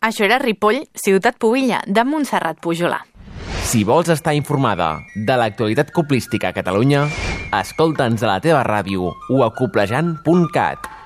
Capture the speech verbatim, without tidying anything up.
Això era Ripoll, ciutat pubilla, de Montserrat Pujolar. Si vols estar informada de l'actualitat coplística a Catalunya, escolta'ns a la teva ràdio o a coplejant punt cat.